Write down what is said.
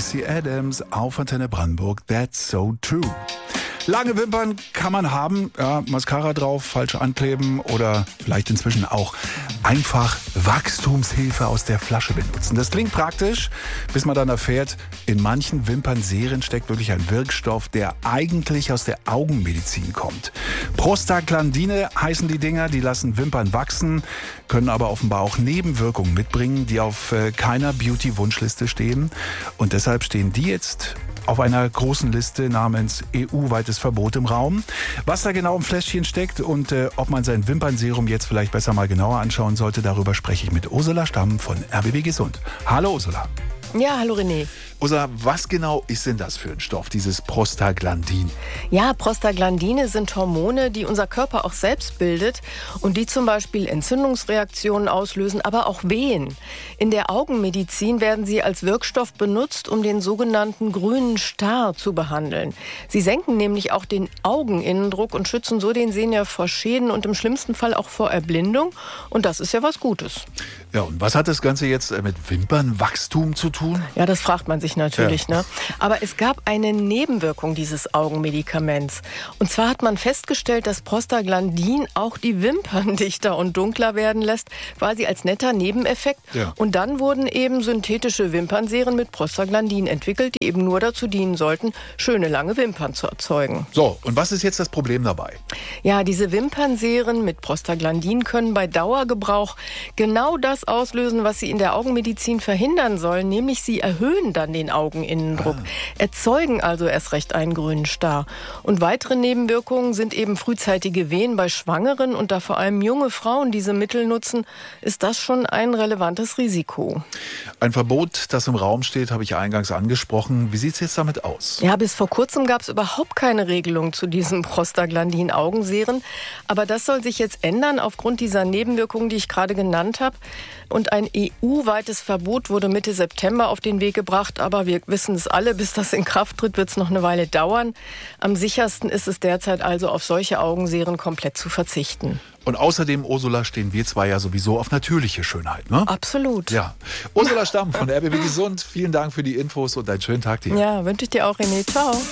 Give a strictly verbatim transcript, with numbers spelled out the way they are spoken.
Gracie Adams auf Antenne Brandenburg. That's so true. Lange Wimpern kann man haben, ja, Mascara drauf, falsch ankleben oder vielleicht inzwischen auch einfach Wachstumshilfe aus der Flasche benutzen. Das klingt praktisch, bis man dann erfährt, in manchen Wimpernserien steckt wirklich ein Wirkstoff, der eigentlich aus der Augenmedizin kommt. Prostaglandine heißen die Dinger, die lassen Wimpern wachsen, können aber offenbar auch Nebenwirkungen mitbringen, die auf äh, keiner Beauty-Wunschliste stehen. Und deshalb stehen die jetzt auf einer großen Liste namens E U-weites Verbot im Raum. Was da genau im Fläschchen steckt und äh, ob man sein Wimpernserum jetzt vielleicht besser mal genauer anschauen sollte, darüber spreche ich mit Ursula Stamm von R B B Gesund. Hallo Ursula. Ja, hallo René. Ursula, was genau ist denn das für ein Stoff, dieses Prostaglandin? Ja, Prostaglandine sind Hormone, die unser Körper auch selbst bildet und die zum Beispiel Entzündungsreaktionen auslösen, aber auch Wehen. In der Augenmedizin werden sie als Wirkstoff benutzt, um den sogenannten grünen Star zu behandeln. Sie senken nämlich auch den Augeninnendruck und schützen so den Sehnerv vor Schäden und im schlimmsten Fall auch vor Erblindung. Und das ist ja was Gutes. Ja, und was hat das Ganze jetzt mit Wimpernwachstum zu tun? Ja, das fragt man sich natürlich, ja. ne? Aber es gab eine Nebenwirkung dieses Augenmedikaments. Und zwar hat man festgestellt, dass Prostaglandin auch die Wimpern dichter und dunkler werden lässt, quasi als netter Nebeneffekt. Ja. Und dann wurden eben synthetische Wimpernserien mit Prostaglandin entwickelt, die eben nur dazu dienen sollten, schöne lange Wimpern zu erzeugen. So, und was ist jetzt das Problem dabei? Ja, diese Wimpernserien mit Prostaglandin können bei Dauergebrauch genau das auslösen, was sie in der Augenmedizin verhindern sollen, nämlich sie erhöhen dann den Augeninnendruck, ah. erzeugen also erst recht einen grünen Star. Und weitere Nebenwirkungen sind eben frühzeitige Wehen bei Schwangeren und da vor allem junge Frauen diese Mittel nutzen, ist das schon ein relevantes Risiko. Ein Verbot, das im Raum steht, habe ich eingangs angesprochen. Wie sieht es jetzt damit aus? Ja, bis vor kurzem gab es überhaupt keine Regelung zu diesen Prostaglandin-Augenserien. Aber das soll sich jetzt ändern aufgrund dieser Nebenwirkungen, die ich gerade genannt habe. Und ein E U-weites Verbot wurde Mitte September auf den Weg gebracht. Aber wir wissen es alle, bis das in Kraft tritt, wird es noch eine Weile dauern. Am sichersten ist es derzeit also, auf solche Augenserien komplett zu verzichten. Und außerdem, Ursula, stehen wir zwei ja sowieso auf natürliche Schönheit, ne? Absolut. Ja. Ursula Stamm von R B B Gesund, vielen Dank für die Infos und einen schönen Tag dir. Ja, wünsche ich dir auch, René. Ciao.